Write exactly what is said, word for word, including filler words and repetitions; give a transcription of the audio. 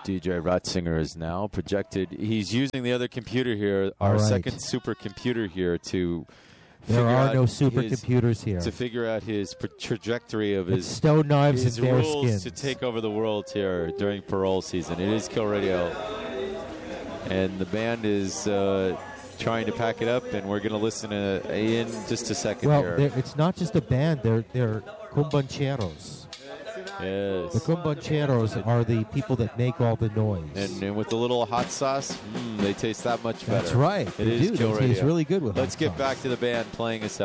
D J Ratzinger is now projected. He's using the other computer here, our right. second supercomputer here, to There figure are out no his- supercomputers here. To figure out his pr- trajectory of It's his stone knives his and bear rules skins. to take over the world here during parole season. It is Kill Radio, and the band is uh, trying to pack it up, and we're going to listen to, in just a second Well, here. they're- it's not just a band. They're they're cumbancheros. Yes. The cumbancheros are the people that make all the noise. And, and with a little hot sauce, mm, they taste that much better. That's right. It They is do. Kill They taste Radio. really good with Let's hot get sauce. back to the band playing us out.